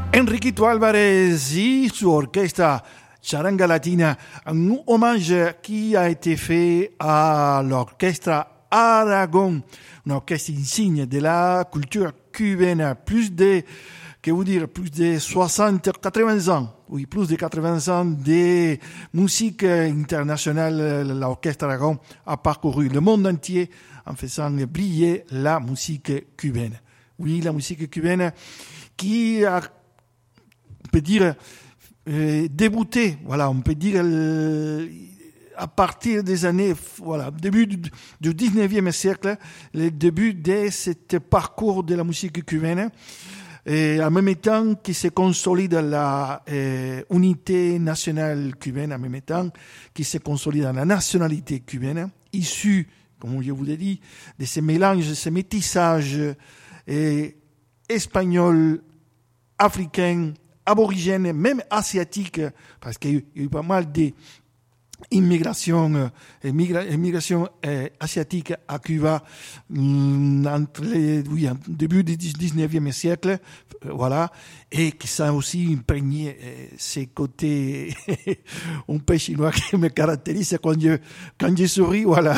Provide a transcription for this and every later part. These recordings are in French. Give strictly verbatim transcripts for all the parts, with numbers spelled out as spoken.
Enriquito Álvarez y su orquesta Charanga Latina, un hommage qui a été fait à l'orchestre Aragon, une orchestre insigne de la culture cubaine, plus de, que vous dire, plus de soixante, quatre-vingts ans, oui, plus de quatre-vingts ans de musique internationale. L'orchestre Aragon a parcouru le monde entier en faisant briller la musique cubaine. Oui, la musique cubaine qui a, on peut dire, euh, débuté, voilà, on peut dire, euh, à partir des années, voilà, début du, du dix-neuvième siècle, le début de ce parcours de la musique cubaine, et en même temps qui se consolide la euh, unité nationale cubaine, en même temps qui se consolide la nationalité cubaine, issue, comme je vous l'ai dit, de ces mélanges, de ces métissages euh, espagnols, africains, aborigènes, même asiatiques, parce qu'il y a eu pas mal d'immigration, immigration euh, asiatique à Cuba mm, entre les, oui, au début du dix-neuvième siècle, euh, voilà, et qui ça aussi imprégné euh, ces côtés un peu chinois qui me caractérisent quand je, quand je souris, voilà.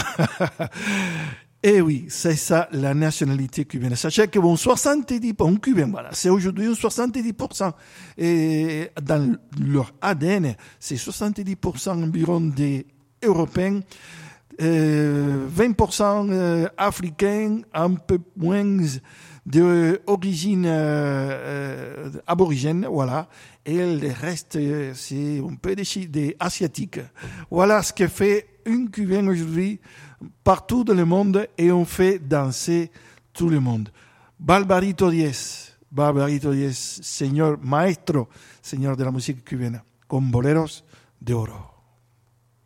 Et oui, c'est ça la nationalité cubaine. Sachez que bon, soixante-dix pour cent, un cubain, voilà, c'est aujourd'hui un soixante-dix pour cent. Et dans leur A D N, c'est soixante-dix pour cent environ des Européens, euh, vingt pour cent euh, Africains, un peu moins d'origine euh, euh, aborigène, voilà. Et le reste, c'est un peu des, des asiatiques. Voilà ce que fait une cubaine aujourd'hui partout dans le monde, et on fait danser tout le monde. Barbarito Diez, Barbarito Diez, señor maestro, señor de la música cubana, con boleros de oro.